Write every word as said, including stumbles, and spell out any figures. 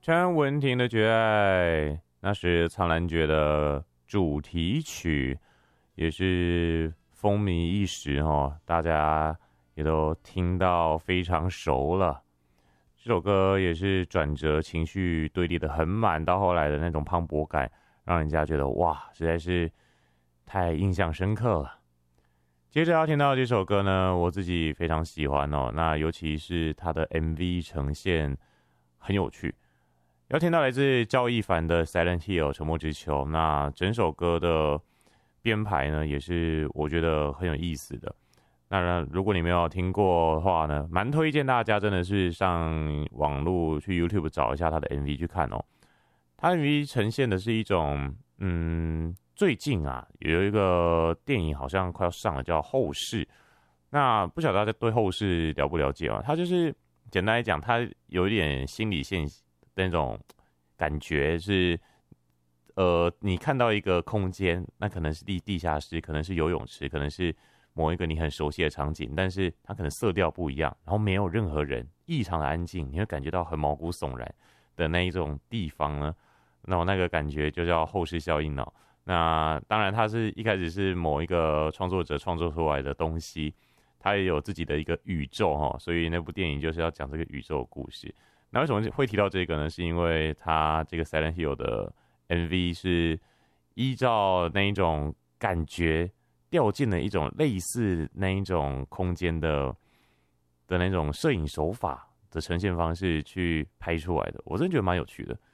詹雯婷的《绝爱》，那是《苍兰诀》的主题曲，也是风靡一时哦，大家也都听到非常熟了。这首歌也是转折，情绪堆叠的很满，到后来的那种磅礴感，让人家觉得哇，实在是太印象深刻了。接着要听到的这首歌呢，我自己非常喜欢哦，那尤其是它的 M V 呈现很有趣。要听到来自赵一凡的《Silent Hill》沉默之丘，那整首歌的编排呢，也是我觉得很有意思的。那如果你没有听过的话呢，蛮推荐大家真的是上网络去 YouTube 找一下他的 M V 去看哦。他 M V 呈现的是一种，嗯，最近啊有一个电影好像快要上了，叫《后世》。那不晓得大家对《后世》了不了解啊？他就是简单来讲，他有一点心理现那种感觉是，呃，你看到一个空间，那可能是地地下室，可能是游泳池，可能是某一个你很熟悉的场景，但是它可能色调不一样，然后没有任何人，异常的安静，你会感觉到很毛骨悚然的那一种地方呢，那我那个感觉就叫后视效应哦。那当然，它是一开始是某一个创作者创作出来的东西，它也有自己的一个宇宙哈，所以那部电影就是要讲这个宇宙的故事。那为什么会提到这个呢？是因为它这个 Silent Hill 的 M V 是依照那一种感觉掉进了一种类似那一种空间的的那种摄影手法的呈现方式去拍出来的，我真的觉得蛮有趣的。